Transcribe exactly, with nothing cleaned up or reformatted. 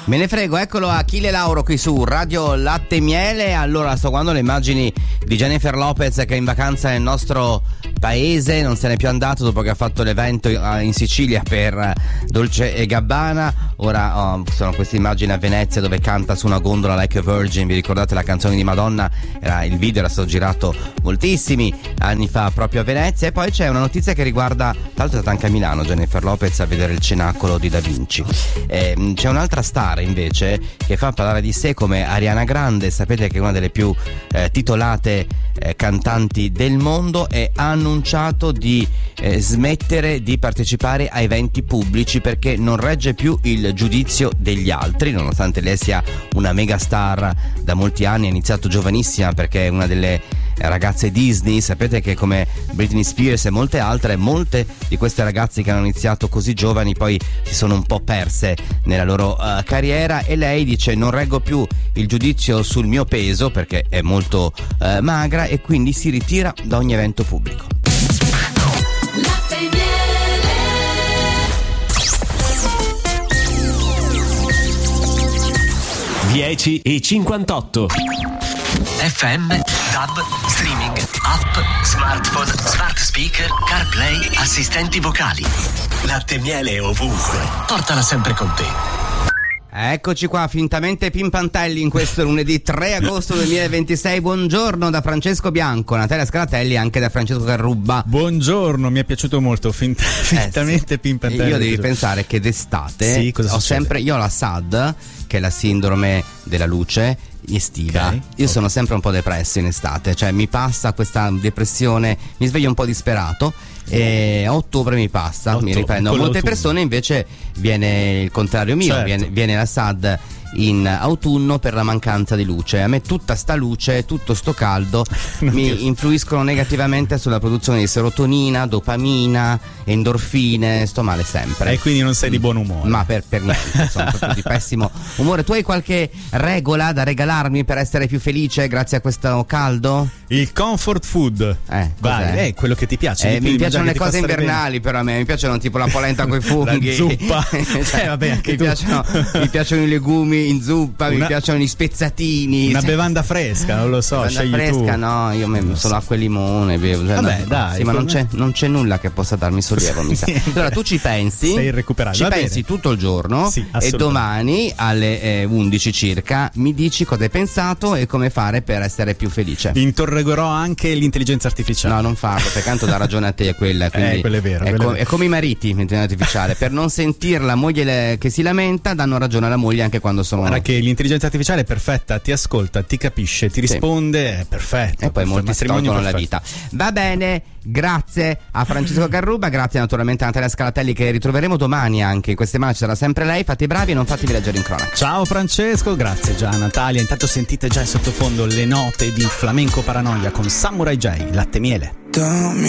Me ne frego, eccolo Achille Lauro qui su Radio Latte e Miele. Allora, sto guardando le immagini di Jennifer Lopez che è in vacanza nel nostro paese, non se n'è più andato dopo che ha fatto l'evento in Sicilia per Dolce e Gabbana. Ora oh, sono queste immagini a Venezia dove canta su una gondola Like a Virgin. Vi ricordate la canzone di Madonna? Era, il video era stato girato moltissimi anni fa proprio a Venezia. E poi c'è una notizia che riguarda, tra l'altro è stata anche a Milano Jennifer Lopez a vedere il Cenacolo di Da Vinci. Eh, c'è un'altra star invece che fa parlare di sé come Ariana Grande. Sapete che è una delle più eh, titolate eh, cantanti del mondo e ha annunciato di eh, smettere di partecipare a eventi pubblici perché non regge più il giudizio degli altri, nonostante lei sia una mega star da molti anni. Ha iniziato giovanissima perché è una delle ragazze Disney. Sapete che come Britney Spears e molte altre, molte di queste ragazze che hanno iniziato così giovani poi si sono un po' perse nella loro uh, carriera, e lei dice non reggo più il giudizio sul mio peso perché è molto uh, magra e quindi si ritira da ogni evento pubblico. dieci e cinquantotto. F M, Tab, streaming, app, smartphone, smart speaker, CarPlay, assistenti vocali. Latte e Miele ovunque. Portala sempre con te. Eccoci qua, fintamente pimpantelli in questo lunedì tre agosto duemilaventisei. Buongiorno da Francesco Bianco, Natalia Scalatelli e anche da Francesco Carrubba. Buongiorno, mi è piaciuto molto, fint- fintamente eh, sì. pimpantelli. Io devi pensare che d'estate sì, cosa ho succede? sempre, io ho la S A D, che è la sindrome della luce estiva. Okay, io okay. sono sempre un po' depresso in estate, cioè mi passa questa depressione, mi sveglio un po' disperato e a ottobre mi passa, Otto, mi riprendo. A molte persone invece viene il contrario mio, certo. viene, viene la S A D in autunno per la mancanza di luce. A me tutta sta luce, tutto sto caldo mi ti... influiscono negativamente sulla produzione di serotonina, dopamina, endorfine, sto male sempre. E quindi non sei di buon umore? Ma per, per niente, sono proprio di pessimo umore. Tu hai qualche regola da regalarmi per essere più felice grazie a questo caldo? Il comfort food. Eh, Vai, è quello che ti piace. Eh, mi piacciono le cose invernali, però a me mi piacciono tipo la polenta con i funghi, la zuppa. cioè, eh, vabbè, anche mi, tu. Piacciono, mi piacciono i legumi in zuppa, Una... mi piacciono gli spezzatini. Una cioè, bevanda fresca, non lo so, bevanda scegli fresca, tu. no, io me, solo acqua e limone bevo. Cioè, vabbè, no, dai. Sì, ma non c'è, non c'è nulla che possa darmi sollievo, mi sa. Allora tu ci pensi, sei irrecuperabile. ci Va pensi bene. tutto il giorno sì, e domani alle eh, undici circa mi dici cosa hai pensato e come fare per essere più felice. Interrogherò anche l'intelligenza artificiale. No, non farlo, perché tanto dà ragione a te quella. Quindi eh, quello è vero. È, quello co- è, vero. è come i mariti, l'intelligenza artificiale. Per non sentire la moglie le- che si lamenta, danno ragione alla moglie anche quando sono. Guarda che l'intelligenza artificiale è perfetta, ti ascolta, ti capisce, ti risponde, sì. È perfetto. E poi perfetto, molti stolgono la vita. Va bene, grazie a Francesco Carrubba, grazie naturalmente a Natalia Scalatelli che ritroveremo domani anche in queste mani, ci sarà sempre lei. Fate i bravi e non fatevi leggere in cronaca. Ciao Francesco, grazie già Natalia. Intanto sentite già in sottofondo le note di Flamenco Paranoia con Samurai J, Latte e Miele. Dammi